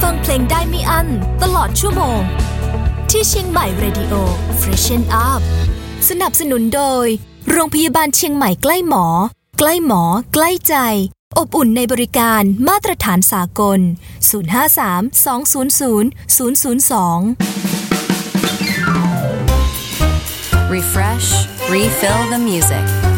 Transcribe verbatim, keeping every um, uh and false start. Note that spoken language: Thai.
ฟังเพลงได้ไม่อั้นตลอดชั่วโมงที่เชียงใหม่ Radio Freshen Up สนับสนุนโดยโรงพยาบาลเชียงใหม่ใกล้หมอใกล้หมอใกล้ใจอบอุ่นในบริการมาตรฐานสากลศูนย์ ห้า สาม สอง ศูนย์ ศูนย์ ศูนย์ ศูนย์ สอง Refresh, refill the music